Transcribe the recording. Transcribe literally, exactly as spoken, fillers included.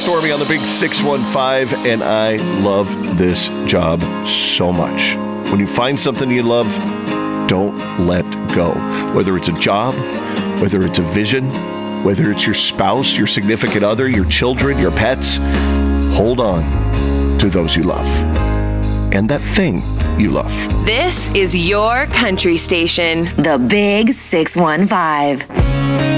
Stormy on the Big six one five, and I love this job so much. When you find something you love, don't let go. Whether it's a job, whether it's a vision, whether it's your spouse, your significant other, your children, your pets, hold on to those you love and that thing you love. This is your country station. The Big six one five.